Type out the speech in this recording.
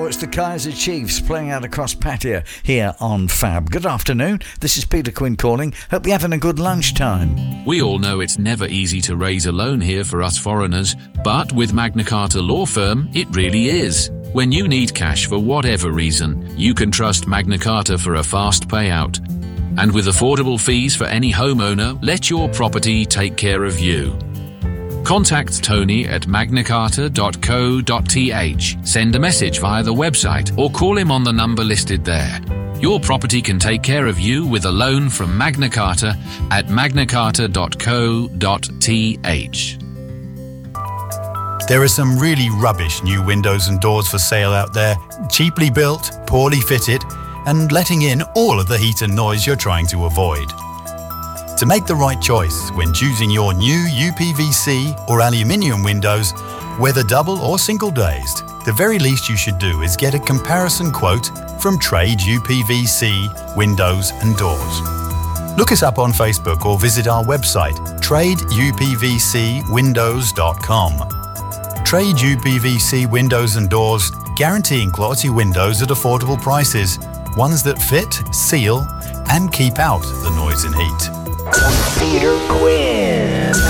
it's the Kaiser Chiefs playing out across patio here on Fab. Good afternoon, this is Peter Quinn calling. Hope you're having a good lunchtime. We all know it's never easy to raise a loan here for us foreigners, but with Magna Carta Law Firm, it really is. When you need cash for whatever reason, you can trust Magna Carta for a fast payout. And with affordable fees for any homeowner, let your property take care of you. Contact Tony at magnacarta.co.th. Send a message via the website or call him on the number listed there. Your property can take care of you with a loan from Magna Carta at magnacarta.co.th. There are some really rubbish new windows and doors for sale out there, cheaply built, poorly fitted, and letting in all of the heat and noise you're trying to avoid. To make the right choice when choosing your new UPVC or aluminium windows, whether double or single glazed, the very least you should do is get a comparison quote from Trade UPVC Windows and Doors. Look us up on Facebook or visit our website, tradeupvcwindows.com. Trade UPVC Windows and Doors, guaranteeing quality windows at affordable prices, ones that fit, seal, and keep out the noise and heat. Peter Quinn.